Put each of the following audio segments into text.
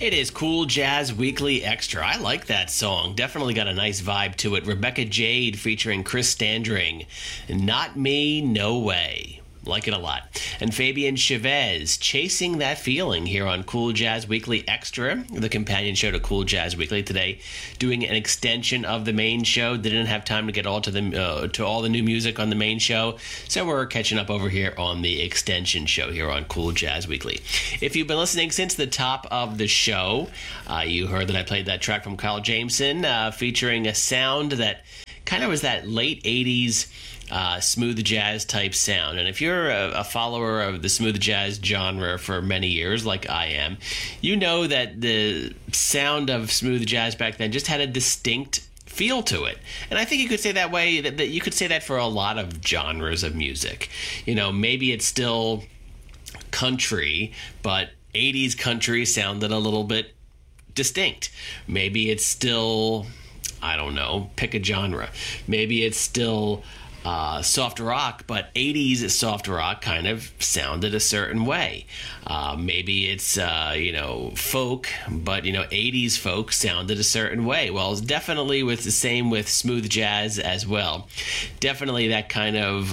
It is Cool Jazz Weekly Extra. I like that song. Definitely got a nice vibe to it. Rebecca Jade featuring Chris Standring. Not Me, No Way. Like it a lot. And Fabian Chavez, Chasing That Feeling, here on Cool Jazz Weekly Extra, the companion show to Cool Jazz Weekly. Today, doing an extension of the main show. Didn't have time to get all to all the new music on the main show, so we're catching up over here on the extension show here on Cool Jazz Weekly. If you've been listening since the top of the show, you heard that I played that track from Kyle Jameson, featuring a sound that kind of was that late 80s smooth jazz type sound. And if you're a follower of the smooth jazz genre for many years, like I am, you know that the sound of smooth jazz back then just had a distinct feel to it. And I think you could say that way, that you could say that for a lot of genres of music. You know, maybe it's still country, but 80s country sounded a little bit distinct. Maybe it's still, I don't know, pick a genre. Maybe it's still soft rock, but 80s soft rock kind of sounded a certain way. Maybe it's, folk, but, 80s folk sounded a certain way. Well, it's definitely with the same with smooth jazz as well. Definitely that kind of,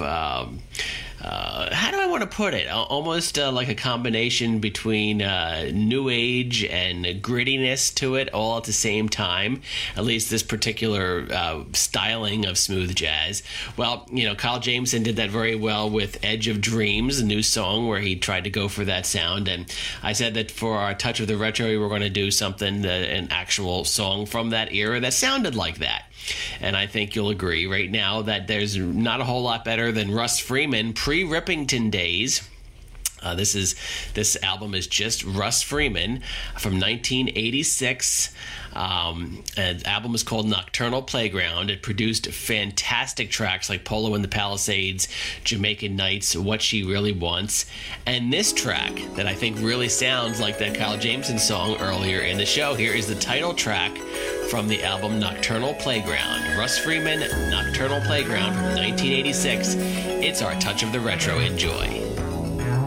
how do I want to put it? Almost like a combination between new age and grittiness to it all at the same time. At least this particular styling of smooth jazz. Well, Kyle Jameson did that very well with Edge of Dreams, a new song where he tried to go for that sound. And I said that for our Touch of the Retro, we were going to do something, an actual song from that era that sounded like that. And I think you'll agree right now that there's not a whole lot better than Russ Freeman pre-Rippington days. This album is just Russ Freeman from 1986. And the album is called Nocturnal Playground. It produced fantastic tracks like Polo in the Palisades, Jamaican Nights, What She Really Wants, and this track that I think really sounds like that Kyle Jameson song earlier in the show. Here is the title track from the album Nocturnal Playground. Russ Freeman, Nocturnal Playground from 1986. It's our Touch of the Retro. Enjoy.